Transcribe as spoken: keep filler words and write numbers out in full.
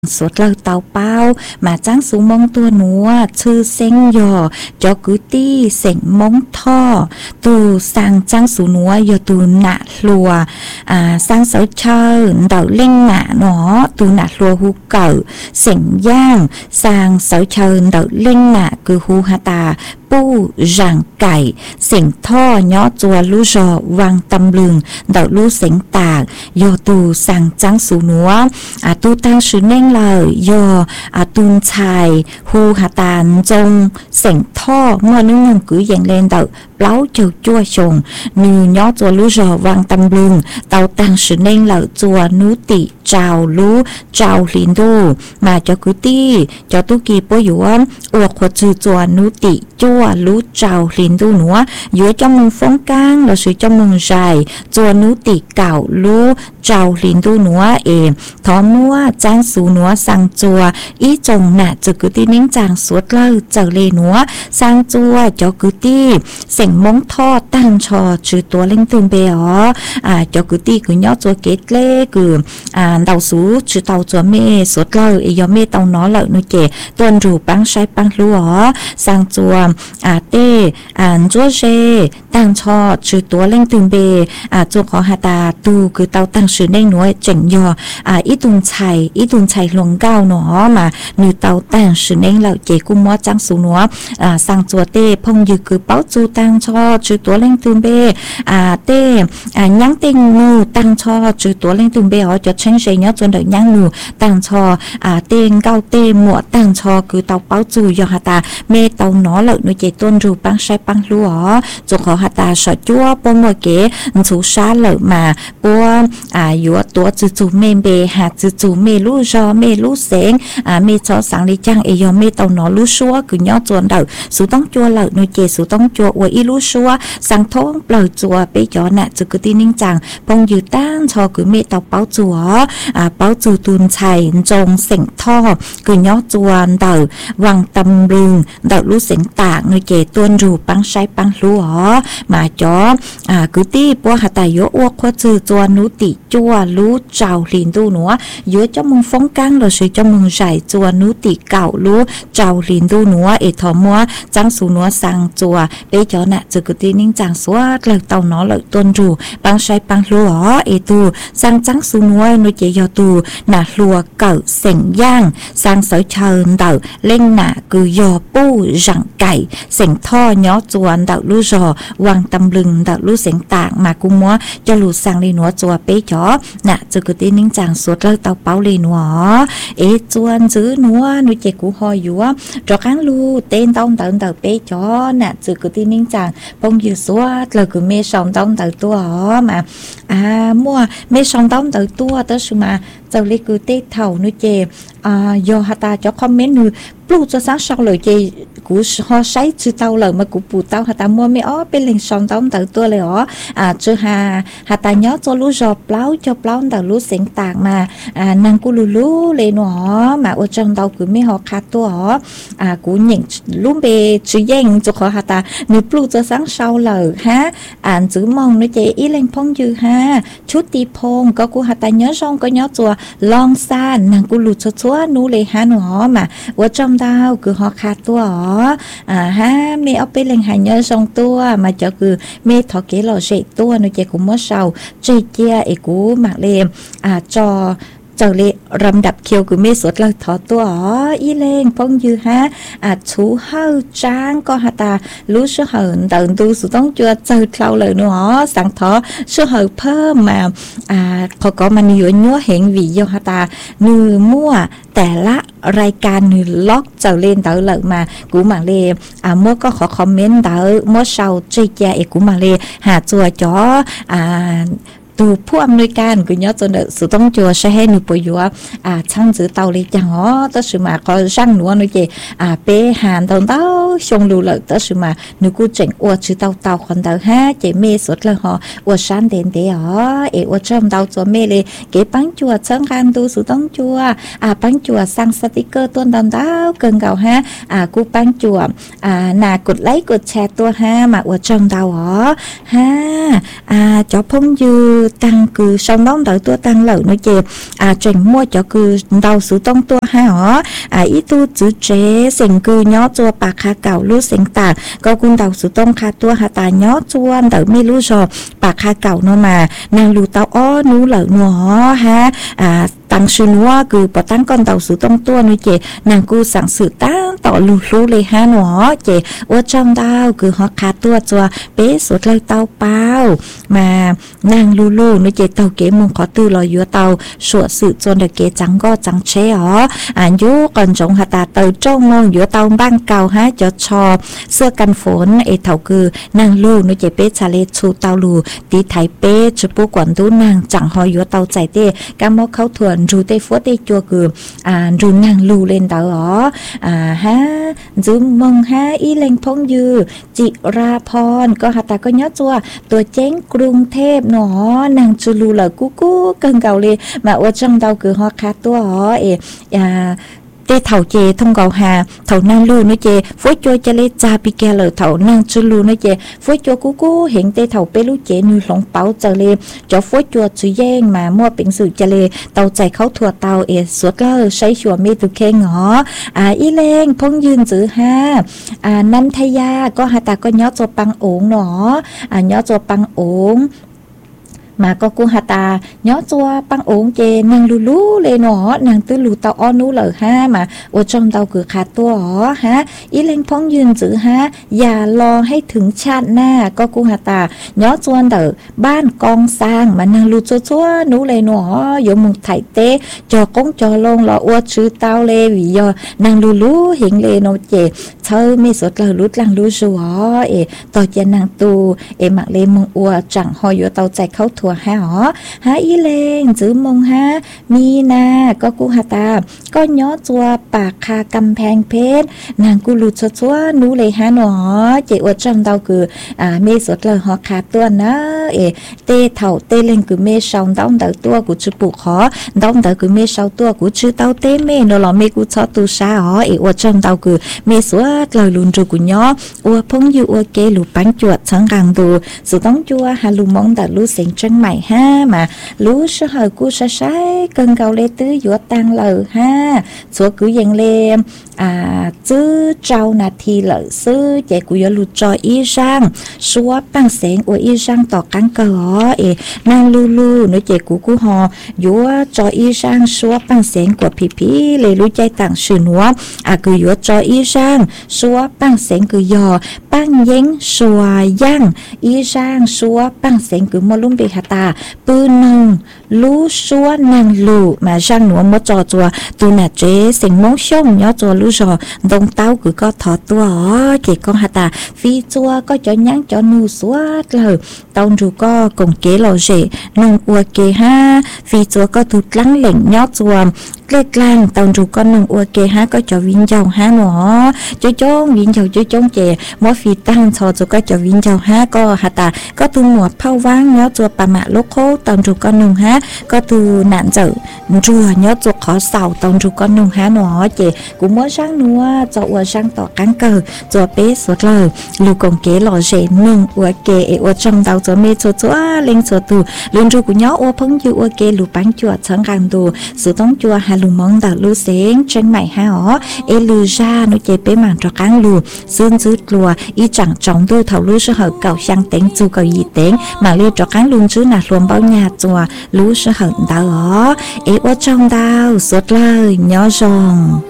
สดเลยเตาเป้ามาจ้างสูมองตัวหนัวชื่อเซ็งยอจอกุตี้เส็งมงท่อตูสั่งจ้างสูหนัวยอตูหนะลัวอ่าสร้างเสาเชิญเดาเล่งหนะหนอตูหนะลัวหูเก่าเส็งย่างสร้างเสาเชิญเดาเล่งหนะคือหูฮาตาปูร่างไก่เสียงท่อย่อจัวลู่จอวางตำลึงเดาลู่เสียงตากยอตูสั่งจังสูนัวอาตูตั้งชื่อเน่งเลยยออาตูนชายฮูหาตานจงเสียงท่อเมื่อนึงนึงกืออย่างเลนเดาเปล่าเจ้าจั่วชงนือย่อจัวลู่จอวางตำลึงเตาตั้งชื่อเน่งเลยจัวนุติเจ้าลู่เจ้าลินดูมาเจ้ากุตี้เจ้าตุกีปอยวนอวกขวดจือจัวนุติจั่วลู่เจ้าลินดูหนัวอยู่trong mừng phong cang là sự trong mừng dài chùa núi tị cạo lú trào liền tu núa êm thọ mua trang sú núa sang chùa ý chồng nạ chữ cứ tí nín chàng suốt lơ trở lê núa sang chùa cho cứ tí sảnh móng tho tăng trò chữ tua linh tương bè ó à cho cứ tí cứ nhó chùa kết lê cứ à đầu sú chữ tàu chùa mê suốt lơ ý gió mê tàu nó lợi nuôi chè tuần rủ băng say băng lú ó sang chùa à tê à chúa rê tăng cho chữ tua linh tương bè à chùa khó hà tà tu cứ tàu tăng sự nên nói chỉnh dò à ít tuần chạy ít tuần chạy lồng cao nó mà như tàu tăng sự nên là chế cung mót trang số nó à sang chùa tê phong như cứ báo chu tăng cho chữ tua linh tương bè à tê à nhắn tin ngu tăng cho chữ tua linh tương bè ở cho chân dây nhớ cho đợi nhắn ngu tăng cho à tên cao tê muộn tăng cho cứ tàu báo chu dò hà tà mê tàu nó lợi nó chế tuần rù băng sai băng lúa chùa khó hà tà sợ chúa bố ngồi kế chú xa lợi mà bố à yếu tố chú chú mê bê hạt chú chú mê lú rò mê lú sáng à mê cho sáng đi chăng ấy yếu mê tàu nó lú xua cứ nhó chuồn đầu sú tông chua lợi nuôi chè sú tông chua uầy y lú xua sáng thôn lời chùa bê chó nạ chú cứ tin ninh chàng bông dư tan cho cứ mê tàu báo chùa à báo chùa tuôn chảy trông sảnh tho cứ nhó chuồn đầu vàng tầm lưng đầu lú sảnh tạng nuôi chè tuôn rù băng say băng lú mà chó à cứ tí bố hạt tài yếu uốc khoa chư chua nú tỉ chua lú trào liền tu nữa yếu cho mừng phong cang là sự cho mừng giải chua nú tỉ cạo lú trào liền tu nữa ế thọ mua trang số nữa sang chua bế chó nạ chư cứ tí ninh chàng số lời tàu nó lợi tuân rù băng say băng lú ế tu sang trang số nữa nó chế do tu nạ lùa cậu sảnh giang sang sở trơn đậu lên nạ cứ dò pu rặng cày sảnh tho nhó chuan đậu lú rò vàng tầm lưng đậu lú sảnh tạng mà cung múa cho lù sang đi núa chùa bế chó nạ chư cứ tí ninh chàng suốt lời tàu báo lì núa ế chuan giữ núa nuôi chè cú hoi dúa cho kháng lù tên tông tận tàu bế chó nạ chư cứ tí ninh chàng bông dư suốt lời cứ mê sòng tông tàu tua mà à mua mê sòng tông tàu tua tới sự mà giờ lấy cứ tê thầu nuôi chè à do hà ta cho comment nuôi plus cho sáng sau lời chè cú ho sấy chư tàu lời mà cú bù tàu hà ta mua mê ó bên lên sòng tông tàu tua lời ó à chư hà hà ta nhớ cho lú giò plau cho plau tàu lú sến tàng mà à nàng cú lú lú lên nó mà ở trong tàu cứ mê họ khát tua ó à cú nhận lú bê chư danh cho họ hà ta nuôi plus cho sáng sau lời ha à chữ mong nuôi chè ý lên phong dư ha chút ti phong có cú hà ta nhớ xong có nhớ chùa long xa nàng cú lú cho chúa nú lê ha nó mà ở trong tàu cứ họ khát tua ó à ha mê ở bên lên hà nhớ xong tua mà cho cứ mê thọ kế lò dậy tua nuôi chè cũng mất sau chơi chia ấy cú mặc lên à cho trở lại rầm đập kiều cứ mê suốt lời thọ tua ó ý lên phong dư ha à chú hơi trang có hà ta lú số hờn tận tu sự tống chưa chơi lâu lời nữa sáng thọ số hờn phơ mà à họ có mà nhiều nhúa hiện vì do hà ta nư muaแต่ละรายการนี่ล็อกเจ้าเล่นเต๋อเลยมากูมาเลยอ่ามั่วก็ขอคอมเมนต์เต๋อมั่วเศร้าใจแย่เอกกูมาเลยหาจัวจ๋ออ่าตูผู้อำนวยการกูย้อนจนเด็กสุดต้องจัวใช้ให้หนูปยัวอ่าช่างจื้อเตาเลยจังอ๋อตั้งสมาก็ช่างหนูหนูเจอ่าเป้หานตอนเต้าชงดูเลยตั้งสมาหนูกูเจ๋งอวดจื้อเตาเตาคนเตาฮะเจเมสุดเลยหออวดชันเด่นเดียวอ๋อเออวดเชื่อมเตาจัวเมเลยเก็บปังจัวเชิงการดูสุดต้องจัวอ่าปังจัวสั่งสติกเกอร์ต้นตอนเต้าเกินเก่าฮะอ่ากูปังจัวอ่าหน้ากดไลค์กดแชร์ตัวฮะมาอวดเชื่อมเตาอ๋อฮะอ่าจอพงยื tăng cứ xong đón đợi tua tăng lợn nói chè à trình mua cho cứ đầu sự tông tua hai họ à ít tu chữ chế sinh cứ nhó chua bạc khá cào lú sinh tà có cung đầu sự tông khá tua hà tà nhó chua đợi mi lú rồi bạc khá cào nó mà nàng lú tao ó nú lợn nó ha à tăng sự nữa cứ bỏ tăng con tàu sự tông tua nói chè nàng cứสั่งsự tăngต่อลูลูเลยฮะหนอเจว่าจำดาวคือฮอคาตัวจัวเป๊ะสุดเลยเตาเปล่ามานางลูลูนี่เจเตาเก๋มงขอตื้อลอยยัวเตาสวดสื่อจนเดเก๋จังก็จังเชอ๋ออายุก่อนจงหาตาเตาจ้องมองยัวเตาบ้านเก่าฮะจอชอเสื้อกันฝนเอเถาคือนางลูนี่เจเป๊ะชาเลชูเตาลูตีไทยเป๊ะจุปูกวนตู้นางจังหอยัวเตาใจเต้กามอเข้าถ่วนรูเต้ฟัวเต้จัวคืออ่ารูนางลูเล่นเตาอ๋ออ่าฮะจึงมองหาอีเล็งพงยือจิราพรก็หาตาก็ย้อจัวตัวเจ้งกรุงเทพหนอนางจูลูเหล่ากู้กู้เกิงเก่าเลยมาว่าจังเดาคือฮอคาตัวอ๋อเออ่าเตเถาเจthông cầu hà thầu nang lu nói chê phối cho cho lê cha pi ke lời thầu nang chu lu nói chê phối cho cú cú hiện tê thầu pe lu chê nu lỏng bảo chờ lê cho phối cho chữ giang mà mua biển sự cho lê tàu chạy khấu thua tàu ế suốt cơ say chùa mi tu khe ngõ à y lên phongยืน chữ ha àนันทยาก็หาตาก็ย้อตัวปังโอ่งหนออ่าย้อตัวปังโอ่งmà có cô hà ta nhớ chua băng ổn chê nàng lú lú lê nó nàng tư lú tao o nú lờ ha mà ở trong tao cửa khát tua ó ha ý lên phongยืน chữ haอย่ารอให้ถึงชาติหน้าก็กูhà ta nhớ chuaเต๋อบ้านกองสร้างmà nàng lú chua chua nú lê nóอยู่มุงไถเต้จอกงจอลงรออวดชื่อเต้าเลวิยnàng lú lúเห็นเลnó chêเธอไม่สดเลยลุดลังลุชัวเอต่อจะนางตูเอมักเลมงอัวจังหอยอยู่เตาใจเข้าถั่วฮะอ๋อฮะอีเลงจื้อมงฮะมีนาก็กูหาตาก็ย้อจัวปากคากำแพงเพชรนางกูลุดชัวๆนู้เลยฮะหนอเจอวดจังเตาคืออ่าเมสดเลยฮอคาตัวนะเอเตเถ่าเตเลงคือเมชาวต้องเตาตัวกูชื่อปุกขอต้องเตาคือเมชาวตัวกูชื่อเตาเตเมนหล่อเมกูชอตูชาอ๋อเอวดจังเตาคือเมสวดเลยลุนจูกูย้ออัวพงยูอัวเกลูปันจวดสังกังดูสุดต้องจัวฮาลูมองแต่ลูเสียงจังใหม่ฮะมาลูสะเหอกูสะใช้เกินเกาเลตื้อยัวตังเลยฮะสัวกูยังเลมอ่าจื้อเจ้านาทีเลยซื้อเจกูยลูจออีช่างสัวปังเสียงอัวอีช่างต่อกันเกอเอนางลูลูนึกเจกูกูหอยัวจออีช่างสัวปังเสียงกว่าพี่พี่เลยรู้ใจต่างชื่อนัวอ่ะคือยัวจออีช่างสัวปังเสียงคือยอปังเย็งสัวย่างอีช่างสัวปังเสียงคือมอลุ่มเบคาตาปืนหนึ่งลูสัวนางลูมาช่างหนัวมอจอจัวตัวน่ะเจสิงมงช่องย้อจัวลูจอดงเต้าคือก็ถอดตัวอ๋อเก๋ก็หาตาฟีจัวก็จะยั้งจะนูสวดเลยตอนรูก็กงเก๋เราเจนงอัวเก๋ฮะฟีจัวก็ถูกลังเหล่งย้อจัวเล็กลางตอนรูก็นงอัวเก๋ฮะก็จะวิ่งเจ้าฮะหนอจ้าจ้องวิ่งเจ้าจ้าจ้องเจมอฟีตั้งชอจัวก็จะวิ่งเจ้าฮะก็หาตาก็ตัวหมวดเผาว่างย้อจัวปะมะโลโคตอนรูก็นงฮะก็ตัวหนานเจอจัวย้อจัวขอเสาตอนรูก็นงฮะหนอเจกูมัวช่างนัวจะอัวช่างต่อกันเกิดจัวเป๊ะสุดเลยลูกกงเก๋หล่อเจนงอัวเก๋อัวจังเตาจัวเมจัวจัวเล็งจัวตูลุนรูกูย้ออัวพงยูอัวเก๋ลูปังจัวชังกันดูสุดต้องจัวฮาลูมองดาลูเสียงจังใหม่ฮะอ๋อเอลูจาโนเจเป๊ะมันตระกังลูซึ่งจืดกลัวอีจังจงดูเท่าลูเสือเก่าช่างเต็งจูเก่ายีเต็งมาเรียกตระกังลุนจืดหนักรวมเบ้าหยาจัวลูเสือดาวอ๋อเออัวจังดาวสุดเลยย้อจง